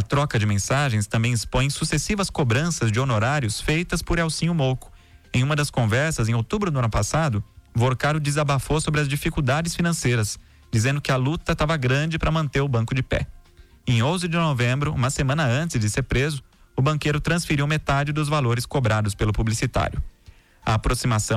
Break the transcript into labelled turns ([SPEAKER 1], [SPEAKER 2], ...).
[SPEAKER 1] A troca de mensagens também expõe sucessivas cobranças de honorários feitas por Elcinho Mouco. Em uma das conversas, em outubro do ano passado, Vorcaro desabafou sobre as dificuldades financeiras, dizendo que a luta estava grande para manter o banco de pé. Em 11 de novembro, uma semana antes de ser preso, o banqueiro transferiu metade dos valores cobrados pelo publicitário. A aproximação